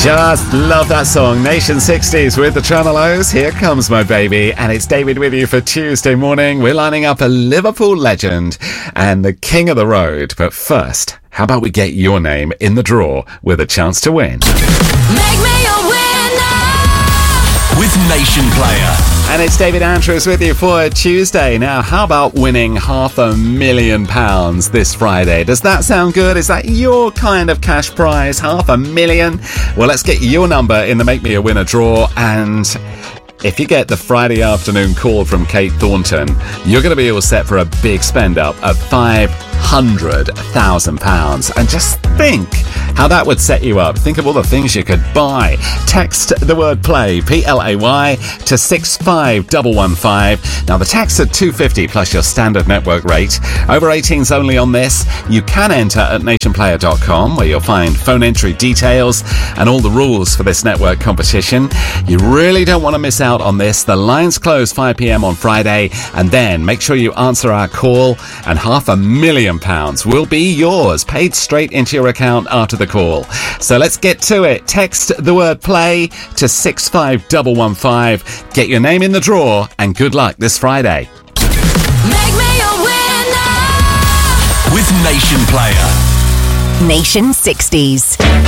Just love that song, Nation 60s with the Tremeloes. Here comes my baby, and it's David with you for Tuesday morning. We're lining up a Liverpool legend and the king of the road. But first, how about we get your name in the draw with a chance to win? Make me a winner with Nation Player. And it's David Andrews with you for Tuesday. Now, how about winning £500,000 this Friday? Does that sound good? Is that your kind of cash prize? $500,000? Well, let's get your number in the Make Me a Winner draw. And if you get the Friday afternoon call from Kate Thornton, you're going to be all set for a big spend up of £500,000. And just think how that would set you up. Think of all the things you could buy. Text the word play, P-L-A-Y, to 65115. Now, the tax at $2.50 plus your standard network rate. Over 18s only on this. You can enter at nationplayer.com, where you'll find phone entry details and all the rules for this network competition. You really don't want to miss out on this. The lines close 5 p.m. on Friday, and then make sure you answer our call, and £500,000 will be yours, paid straight into your account after the call. So let's get to it. Text the word play to 65115. Get your name in the draw, and good luck this Friday. Make me a winner with Nation Player. Nation 60s.